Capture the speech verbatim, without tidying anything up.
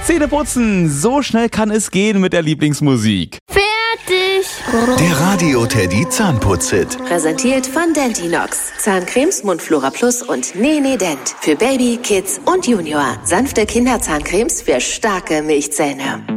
Zähneputzen, so schnell kann es gehen mit der Lieblingsmusik. Fertig! Der Radio Teddy Zahnputz-Hit. Präsentiert von Dentinox. Zahncremes, Mundflora Plus und Nene Dent. Für Baby, Kids und Junior. Sanfte Kinderzahncremes für starke Milchzähne.